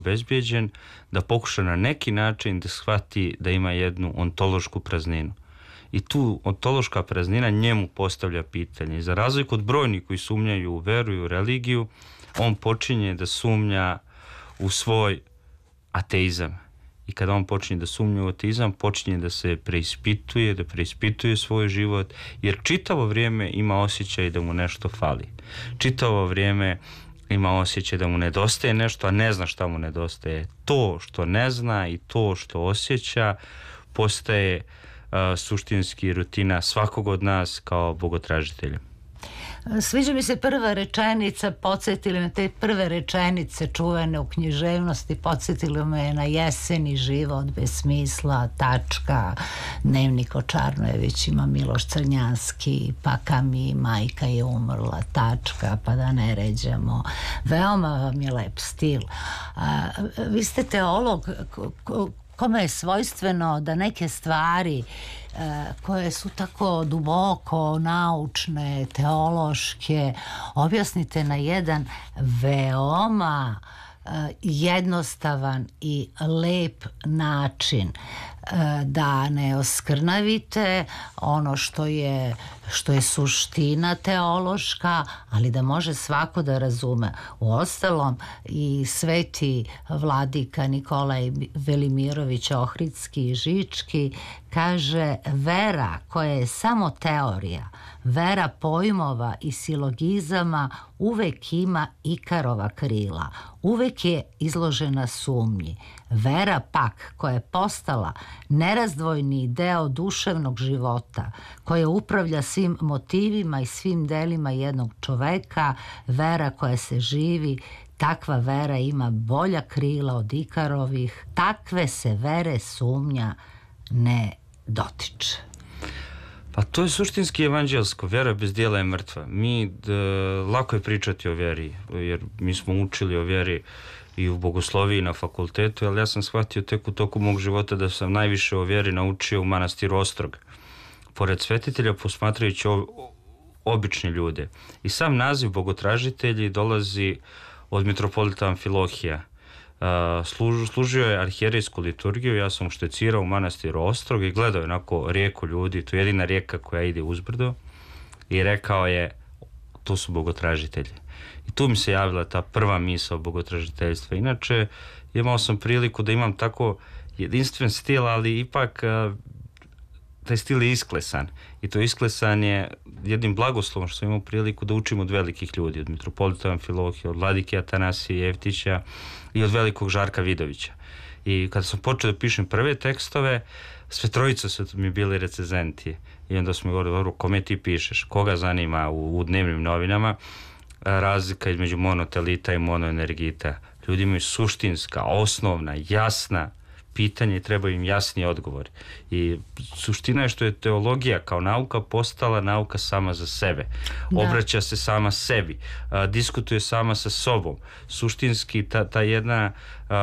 obezbijeđen da pokuša na neki način da shvati da ima jednu ontološku prazninu. I tu ontološka praznina njemu postavlja pitanje. I za razliku od brojnih koji sumnjaju u veru i u religiju, on počinje da sumnja u svoj ateizam. I kada on počinje da sumnja u ateizam, počinje da se preispituje, da preispituje svoj život, jer čitavo vrijeme ima osjećaj da mu nešto fali. Čitavo vrijeme ima osjećaj da mu nedostaje nešto, a ne zna šta mu nedostaje. To što ne zna i to što osjeća postaje suštinski rutina svakog od nas kao bogotražitelja. Sviđa mi se prva rečenica, podsjetili me te prve rečenice čuvene u književnosti, podsjetili me na jeseni život bez smisla, tačka, dnevnik o Čarnojevićima, Miloš Crnjanski, pa Kami, majka je umrla, tačka, pa da ne ređamo. Veoma vam je lep stil. Vi ste teolog kome je svojstveno da neke stvari koje su tako duboko naučne, teološke, objasnite na jedan veoma jednostavan i lep način, da ne oskrnavite ono što je suština teološka, ali da može svako da razume. Uostalom i sveti vladika Nikolaj Velimirović Ohridski i Žički kaže: vera koja je samo teorija, vera pojmova i silogizama uvek ima ikarova krila, uvek je izložena sumnji. Vera pak koja je postala nerazdvojni deo duševnog života, koja upravlja svim motivima i svim delima jednog čoveka, vera koja se živi, takva vera ima bolja krila od ikarovih, takve se vere sumnja ne dotiče. Pa to je suštinski evanđelsko. Vera bez dijela je mrtva. Lako je pričati o vjeri, jer mi smo učili o vjeri i u bogosloviji na fakultetu, ali ja sam shvatio tek u toku mog života da sam najviše o vjeri naučio u manastiru Ostrog. Pored svetitelja, posmatrajući obične ljude. I sam naziv bogotražitelji dolazi od mitropolita Amfilohija. Služio je arhijerejsku liturgiju, ja sam štetcirao u manastiru Ostrog i gledao onako rijeku ljudi, to je jedina rijeka koja ide uzbrdo, i rekao je: to su bogotražitelji. I tu mi se javila ta prva misao bogotražiteljstva. Inače, imao sam priliku da imam tako jedinstven stil, ali ipak taj stil je isklesan. I to isklesan je jednim blagoslovom što sam imao priliku da učim od velikih ljudi, od mitropolita Amfilohija, od vladike Atanasija Jevtića i od velikog Žarka Vidovića. I kada sam počeo da pišem prve tekstove, sve trojica su mi bili recenzenti. I onda smo mi govorili: dobro, kome ti pišeš? Koga zanima u dnevnim novinama razlika između monotelita i monoenergita? Ljudi imaju suštinska, osnovna, jasna pitanja i trebaju im jasni odgovori. I suština je što je teologija kao nauka postala nauka sama za sebe. Obraća se sama sebi, diskutuje sama sa sobom. Suštinski ta jedna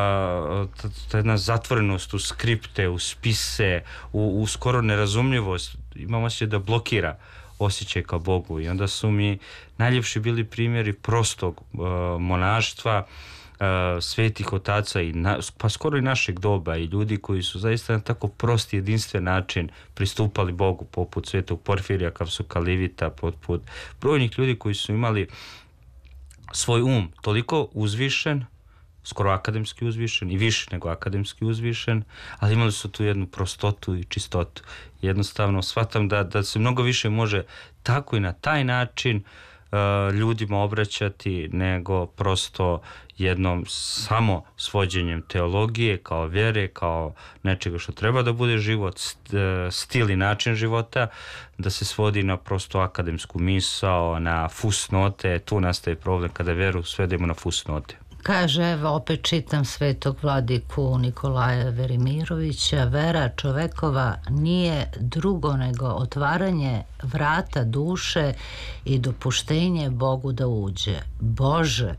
zatvorenost u skripte, u spise, u skoro nerazumljivost, imamo osjećaj da blokira osjećaj ka Bogu. I onda su mi najljepši bili primjeri prostog monaštva, svetih otaca pa skoro i našeg doba, i ljudi koji su zaista na tako prosti, jedinstven način pristupali Bogu, poput svetog Porfirija Kapsukalivita, poput brojnih ljudi koji su imali svoj toliko uzvišen, skoro akademski uzvišen i više nego akademski uzvišen, ali imali su tu jednu prostotu i čistotu. Jednostavno shvatam da se mnogo više može tako i na taj način ljudima obraćati nego prosto jednom samo svođenjem teologije kao vjere, kao nečega što treba da bude život, stil i način života, da se svodi na prosto akademsku misao, na fusnote. Tu nastaje problem kada vjeru svedemo na fusnote. Kaže, evo opet čitam svetog vladiku Nikolaja Velimirovića: vera čovekova nije drugo nego otvaranje vrata duše i dopuštenje Bogu da uđe. Bože,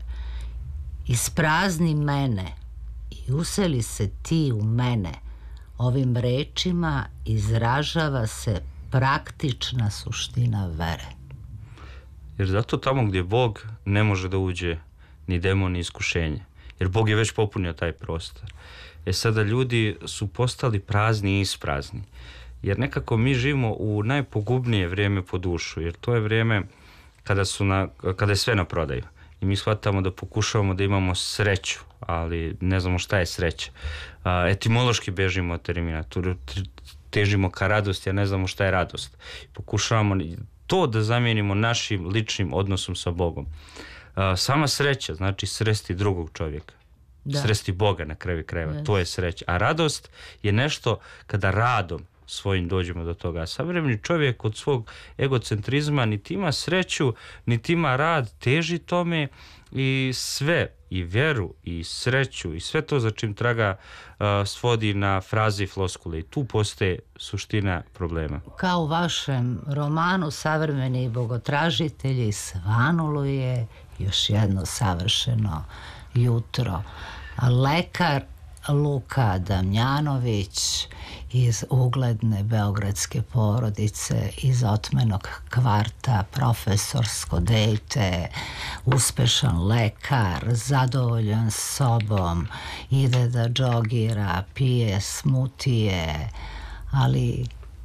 isprazni mene i useli se ti u mene. Ovim rečima izražava se praktična suština vere. Jer zato tamo gdje Bog ne može da uđe ni demon ni iskušenje. jer Bog je već popunio taj prostor. Sada ljudi su postali prazni i isprazni, jer nekako mi živimo u najpogubnije vrijeme po dušu, jer to je vrijeme kada je sve na prodaju i mi shvatamo da pokušavamo da imamo sreću, ali ne znamo šta je sreća. Etimološki bežimo od termina, težimo ka radosti, a ne znamo šta je radost. Pokušavamo to da zamijenimo našim ličnim odnosom sa Bogom. Sama sreća znači sresti drugog čovjeka. Da. Sresti Boga na kraju krajeva. Yes. To je sreća. A radost je nešto kada radom svojim dođemo do toga. A savremeni čovjek od svog egocentrizma niti ima sreću, niti ima rad, teži tome i sve, i vjeru, i sreću, i sve to za čim traga svodi na fraze i floskule. I tu postaje suština problema. Kao u vašem romanu Savremeni bogotražitelji svanulo je još jedno savršeno jutro. Lekar Luka Damjanović iz ugledne beogradske porodice, iz otmenog kvarta, profesorsko dete, uspešan lekar, zadovoljan sobom, ide da džogira, pije smutije, ali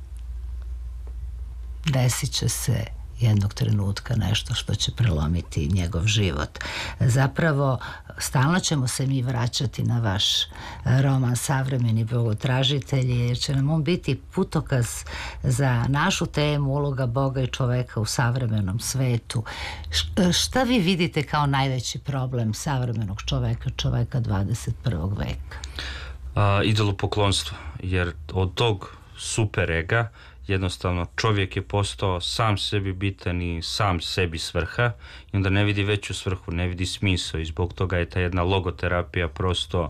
desit će se jednog trenutka nešto što će prelomiti njegov život. Zapravo, stalno ćemo se mi vraćati na vaš roman Savremeni bogotražitelji, jer će nam on biti putokaz za našu temu uloga Boga i čoveka u savremenom svetu. Šta vi vidite kao najveći problem savremenog čoveka 21. veka? Idolopoklonstvo, jer od tog super ega jednostavno čovjek je postao sam sebi bitan i sam sebi svrha i onda ne vidi veću svrhu, ne vidi smisao i zbog toga je ta jedna logoterapija prosto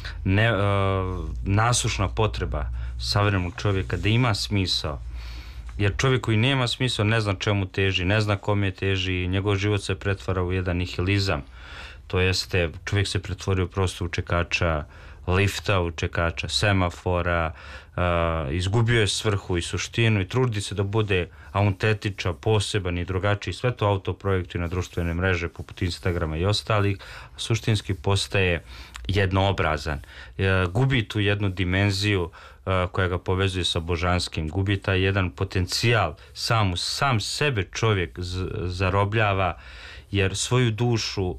nasušna potreba savremenog čovjeka da ima smisao. Jer čovjek koji nema smisao ne zna čemu teži, ne zna kome teži i njegov život se pretvara u jedan nihilizam. To jeste, čovjek se pretvorio prosto u čekača lifta, u čekača semafora, izgubio je svrhu i suštinu i trudi se da bude autentičan, poseban i drugačiji. Sve to autoprojektuju na društvene mreže poput Instagrama i ostalih, a suštinski postaje jednoobrazan. Gubi tu jednu dimenziju koja ga povezuje sa božanskim, gubi taj jedan potencijal, sam sebe čovjek zarobljava jer svoju dušu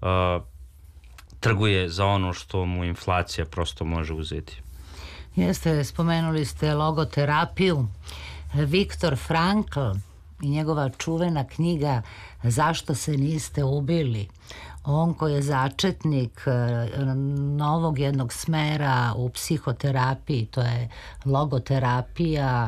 trguje za ono što mu inflacija prosto može uzeti. Jeste, spomenuli ste logoterapiju. Viktor Frankl i njegova čuvena knjiga Zašto se niste ubili? On koji je začetnik novog jednog smera u psihoterapiji, to je logoterapija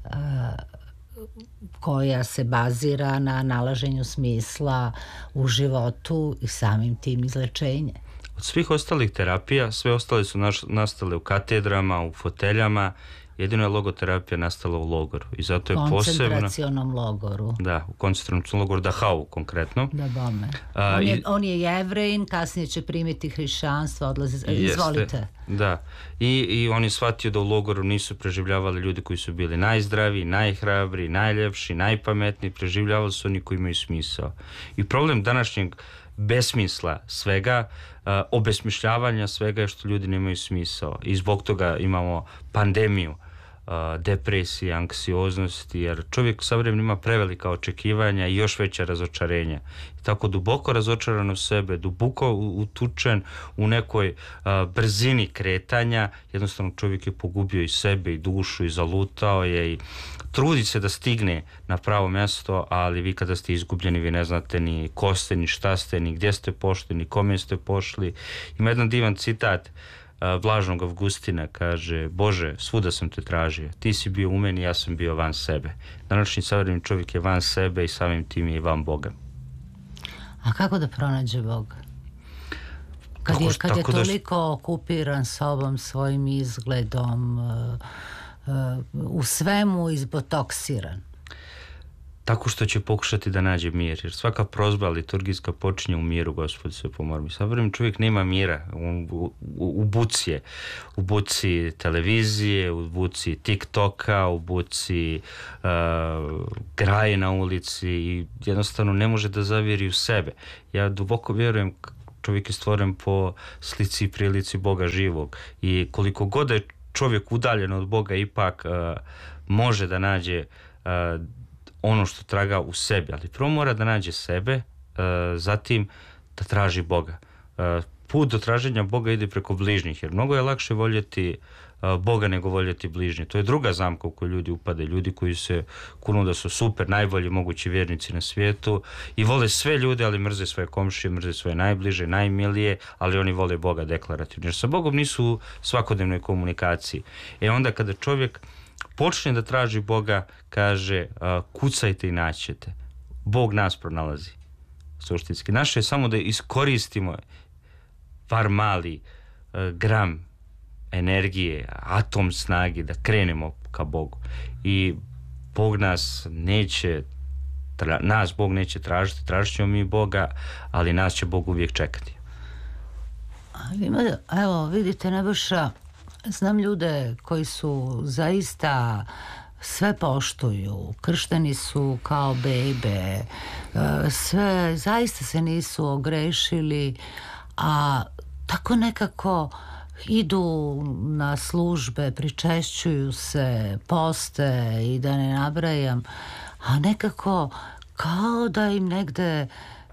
koja se bazira na nalaženju smisla u životu i samim tim izlečenje. Od svih ostalih terapija, sve ostale su nastale u katedrama, u foteljama, jedino je logoterapija nastala u logoru. I zato je koncentracionom logoru. Da, u koncentracionom logoru Dachau konkretno. Da bome. On je Jevrejin, kasnije će primiti hrišćanstvo, odlazi. Izvolite. Da. I on je shvatio da u logoru nisu preživljavali ljudi koji su bili najzdraviji, najhrabriji, najljepši, najpametniji, preživljavali su oni koji imaju smisao. I problem današnjeg besmisla svega, obesmišljavanja svega je što ljudi nemaju smisao i zbog toga imamo pandemiju depresije, anksioznosti, jer čovjek savremeno ima prevelika očekivanja i još veća razočarenja. I tako duboko razočaran u sebe, duboko utučen u nekoj brzini kretanja, jednostavno čovjek je pogubio i sebe i dušu i zalutao je i trudi se da stigne na pravo mjesto, ali vi kada ste izgubljeni, vi ne znate ni ko ste, ni šta ste, ni gdje ste pošli, ni kome ste pošli. Ima jedan divan citat Blažnog Avgustina, kaže: Bože, svuda sam te tražio, ti si bio u meni, ja sam bio van sebe. Današnji savremeni čovjek je van sebe i samim tim je i van Boga. A kako da pronađe Boga? Kad je toliko okupiran sobom, svojim izgledom, u svemu izbotoksiran? Tako što će pokušati da nađe mir, jer svaka prozba liturgijska počinje u miru, Gospod se pomori. Savremeni čovjek nema mira, u buci je, u buci televizije, u buci TikToka, u buci graje na ulici i jednostavno ne može da zavjeri u sebe. Ja duboko vjerujem čovjek je stvoren po slici i prilici Boga živog i koliko god je čovjek udaljen od Boga ipak može da nađe ono što traga u sebi, ali prvo mora da nađe sebe, zatim da traži Boga. Put do traženja Boga ide preko bližnjih, jer mnogo je lakše voljeti Boga nego voljeti bližnje. To je druga zamka u koju ljudi upade. Ljudi koji se kunu da su super, najbolji mogući vjernici na svijetu i vole sve ljude, ali mrze svoje komšije, mrze svoje najbliže, najmilije, ali oni vole Boga deklarativno. Jer sa Bogom nisu u svakodnevnoj komunikaciji. Onda kada čovjek počne da traži Boga, kaže kucajte i naćete. Bog nas pronalazi. Suštinski. Naše je samo da iskoristimo par mali gram energije, atom snage da krenemo ka Bogu. I Bog nas Bog neće tražiti, tražit ćemo mi Boga, ali nas će Bog uvijek čekati. Evo, vidite, Nebojša, znam ljude koji su zaista sve poštuju, kršteni su kao bebe, sve, zaista se nisu ogrešili, a tako nekako idu na službe, pričešćuju se, poste i da ne nabrajam, a nekako kao da im negde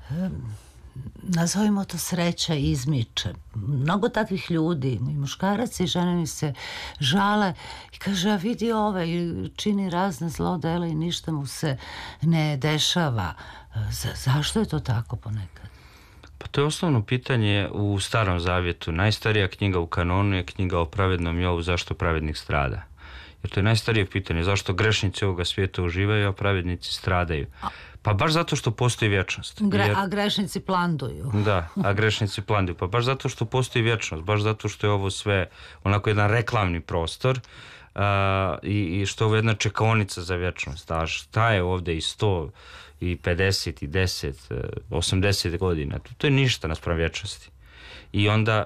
nazovimo to sreća izmiče. Mnogo takvih ljudi, i muškarac i žene mi se žale i kaže, a vidi čini razne zlodela i ništa mu se ne dešava. Zašto je to tako ponekad? Pa to je osnovno pitanje u Starom Zavjetu. Najstarija knjiga u kanonu je knjiga o pravednom Jovu, zašto pravednik strada. Jer to je najstarije pitanje, zašto grešnici ovoga svijeta uživaju, a pravednici stradaju. Pa baš zato što postoji vječnost. A grešnici planduju. Da, a grešnici planduju. Pa baš zato što postoji vječnost, baš zato što je ovo sve onako jedan reklamni prostor i što je ovo jedna čekaonica za vječnost. A šta je ovdje i 100 i 50 i 10, 80 godina? To je ništa naspram vječnosti. I onda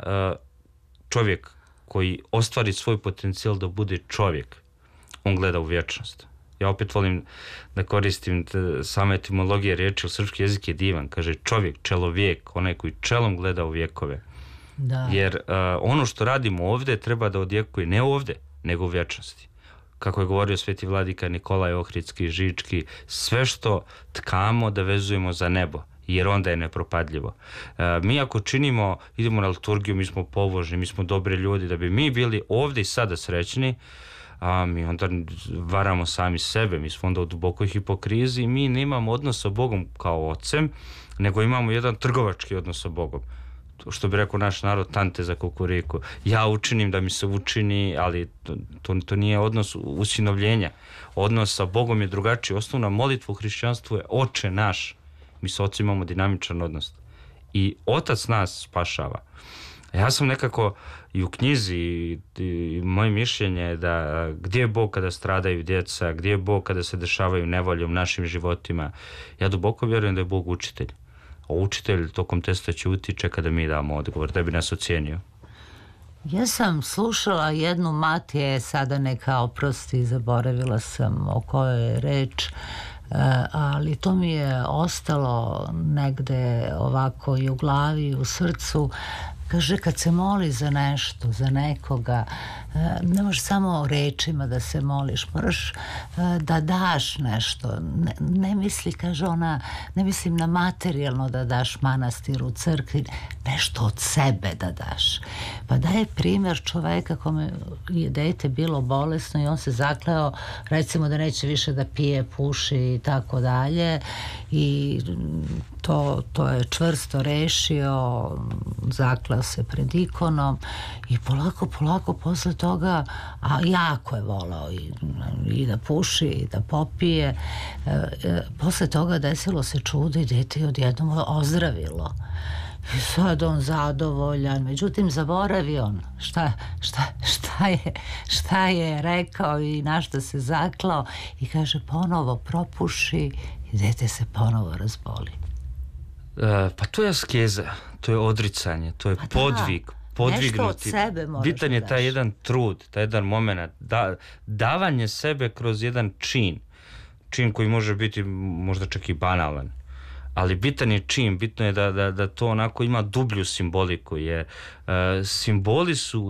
čovjek koji ostvari svoj potencijal da bude čovjek, on gleda u vječnost. Ja opet volim da koristim same etimologije riječi, srpski jezik je divan. Kaže čovjek, čelovijek, onaj koji čelom gleda u vjekove. Da. Jer ono što radimo ovdje treba da odjekuje ne ovdje, nego u vječnosti. Kako je govorio sveti vladika Nikolaj Ohridski, Žički, sve što tkamo da vezujemo za nebo, jer onda je nepropadljivo. Mi ako idemo na liturgiju, mi smo pobožni, mi smo dobri ljudi, da bi mi bili ovdje i sada srećni, a mi onda varamo sami sebe, mi smo onda u dubokoj hipokrizi i mi nemamo odnos sa Bogom kao ocem, nego imamo jedan trgovački odnos sa Bogom. Što bi rekao naš narod, tante za kukuriku. Ja učinim da mi se učini, ali to nije odnos usinovljenja. Odnos sa Bogom je drugačiji. Osnovna molitva u hrišćanstvu je Oče naš. Mi sa ocem imamo dinamičan odnos. I Otac nas spašava. Ja sam nekako i u knjizi i moje mišljenje je da gdje je Bog kada stradaju djeca, gdje je Bog kada se dešavaju nevolje u našim životima. Ja duboko vjerujem da je Bog učitelj. A učitelj tokom testa ćuti, čeka da mi damo odgovor, da bi nas ocijenio. Ja sam slušala jednu Matije, sada neka oprosti, zaboravila sam o kojoj je reč, ali to mi je ostalo negde ovako i u glavi i u srcu. Kaže, kad se moli za nešto, za nekoga, ne možeš samo rečima da se moliš, moraš da daš nešto. Ne misli, kaže ona, ne mislim na materijalno da daš manastiru, crkvi, nešto od sebe da daš. Pa daje primjer čoveka kome je dete bilo bolesno i on se zakleo, recimo da neće više da pije, puši i tako dalje, i to je čvrsto rešio, zakleo se pred ikonom i polako posle toga, a jako je volao i da puši i da popije, posle toga desilo se čudo i dete je odjednom ozdravilo. I sad on zadovoljan, međutim zaboravi on šta je rekao i na šta se zaklao i kaže ponovo propuši i dete se ponovo razboli. Pa to je askeza, to je odricanje, to je podvig, podvignuti. Nešto od sebe moraš bitan je taj jedan trud, taj jedan moment, davanje sebe kroz jedan čin koji može biti možda čak i banalan, ali bitan je čin, bitno je da to onako ima dublju simboliku, simboli su